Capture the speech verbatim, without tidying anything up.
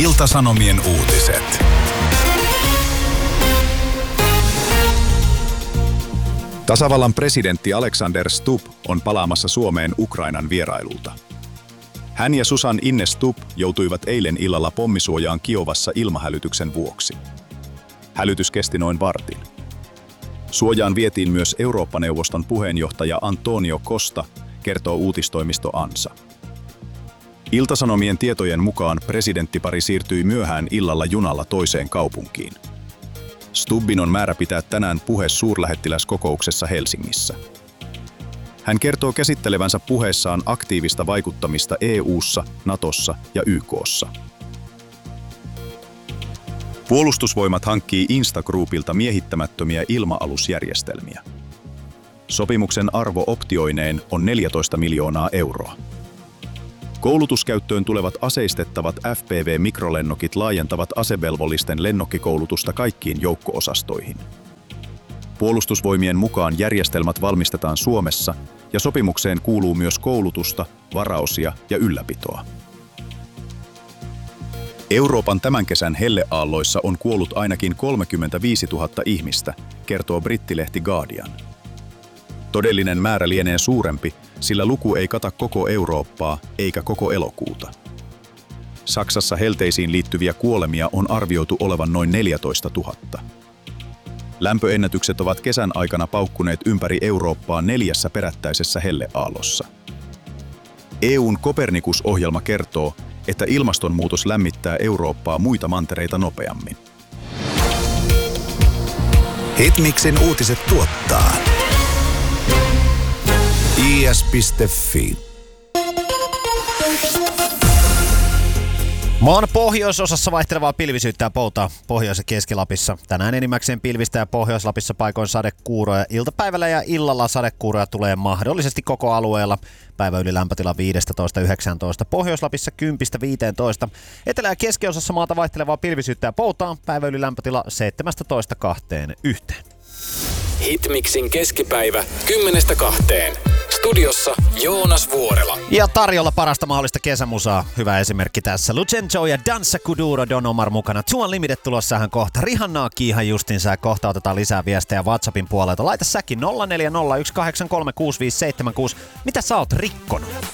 Ilta-Sanomien uutiset. Tasavallan presidentti Alexander Stubb on palaamassa Suomeen Ukrainan vierailulta. Hän ja Susan Ines Stubb joutuivat eilen illalla pommisuojaan Kiovassa ilmahälytyksen vuoksi. Hälytys kesti noin vartin. Suojaan vietiin myös Eurooppa-neuvoston puheenjohtaja Antonio Costa, kertoo uutistoimisto ANSA. Ilta-Sanomien tietojen mukaan presidenttipari siirtyi myöhään illalla junalla toiseen kaupunkiin. Stubbin on määrä pitää tänään puhe suurlähettiläskokouksessa Helsingissä. Hän kertoo käsittelevänsä puheessaan aktiivista vaikuttamista E U:ssa, Natossa ja Y K:ssa. Puolustusvoimat hankkii Instagroupilta miehittämättömiä ilma-alusjärjestelmiä. Sopimuksen arvo optioineen on neljätoista miljoonaa euroa. Koulutuskäyttöön tulevat aseistettavat F P V-mikrolennokit laajentavat asevelvollisten lennokkikoulutusta kaikkiin joukko-osastoihin. Puolustusvoimien mukaan järjestelmät valmistetaan Suomessa ja sopimukseen kuuluu myös koulutusta, varaosia ja ylläpitoa. Euroopan tämän kesän helleaalloissa on kuollut ainakin kolmekymmentäviisituhatta ihmistä, kertoo brittilehti Guardian. Todellinen määrä lienee suurempi, sillä luku ei kata koko Eurooppaa eikä koko elokuuta. Saksassa helteisiin liittyviä kuolemia on arvioitu olevan noin neljätoistatuhatta. Lämpöennätykset ovat kesän aikana paukkuneet ympäri Eurooppaa neljässä perättäisessä helleaallossa. E U:n Copernicus-ohjelma kertoo, että ilmastonmuutos lämmittää Eurooppaa muita mantereita nopeammin. Hitmixin uutiset tuottaa I S piste F I. Maan pohjoisosassa vaihtelevaa pilvisyyttä ja poutaa Pohjois- ja Keski-Lapissa. Tänään enimmäkseen pilvistä ja Pohjois-Lapissa paikoin sadekuuroja. Iltapäivällä ja illalla sadekuuroja tulee mahdollisesti koko alueella. Päiväyli lämpötila viisitoista yhdeksäntoista, Pohjois-Lapissa kymmentä viisitoista. Etelä- ja keskiosassa maata vaihtelevaa pilvisyyttä ja poutaa. Päiväyli lämpötila seitsemäntoista kaksikymmentäyksi. Hitmixin keskipäivä kymmenestä kahteen. Studiossa Joonas Vuorela. Ja tarjolla parasta mahdollista kesämusaa. Hyvä esimerkki tässä. Lucenzo ja Danza Kuduro Don Omar mukana. Two Unlimited tulossahan kohta. Rihannaa kiihan justiinsa ja kohta otetaan lisää viestejä WhatsAppin puolelta. Laita säkin nolla neljä nolla yksi kahdeksan kolme kuusi viisi seitsemän kuusi. Mitä sä oot rikkonut?